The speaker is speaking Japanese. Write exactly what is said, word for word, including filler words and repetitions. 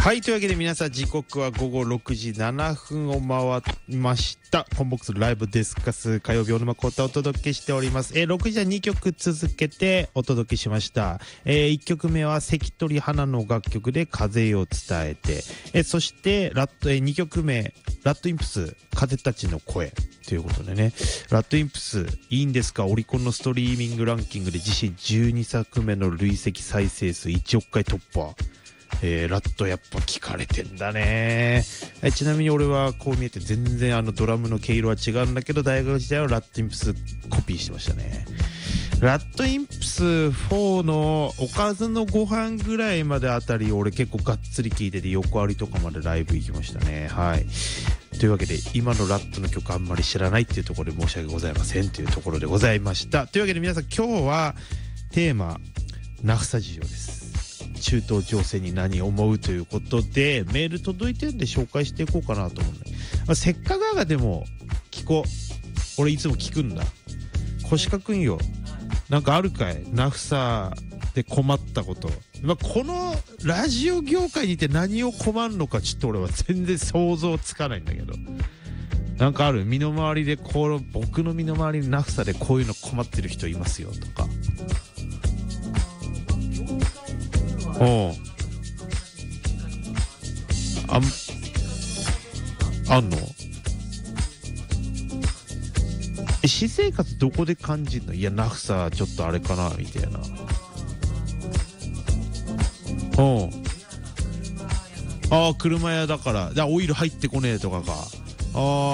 はい、というわけで皆さん、時刻はごごろくじななふんを回りました。コンボックスライブディスカス火曜日、小沼孝太お届けしております。えー、ろくじはにきょく続けてお届けしました。えー、いっきょくめは関取花の楽曲で風を伝えて、えー、そしてラット、えー、にきょくめラッドインプス風たちの声ということでね、ラッドインプスいいんですか、オリコンのストリーミングランキングで自身じゅうにさくめの累積再生数いちおくかい突破。えー、ラットやっぱ聞かれてんだね。えちなみに俺はこう見えて全然あのドラムの毛色は違うんだけど、大学時代はラッドインプスコピーしてましたね。ラッドインプスフォーのおかずのご飯ぐらいまであたり俺結構がっつり聞いてて、横ありとかまでライブ行きましたね。はい、というわけで今のラットの曲あんまり知らないっていうところで申し訳ございませんというところでございました。というわけで皆さん、今日はテーマナフサ事情です。中東情勢に何を思うということでメール届いてるんで紹介していこうかなと思うんだけど、まあ、せっかくがでも聞こう。俺いつも聞くんだ。腰かくんよ、なんかあるかい、ナフサで困ったこと。まあ、このラジオ業界にいて何を困るのかちょっと俺は全然想像つかないんだけど、なんかある？身の回りでこう、僕の身の回りにナフサでこういうの困ってる人いますよとか。おうあんあんの？え、私生活どこで感じるの？いや、ナフサちょっとあれかなみたいな。おうああ、車屋だからじゃあオイル入ってこねえとかか。ああ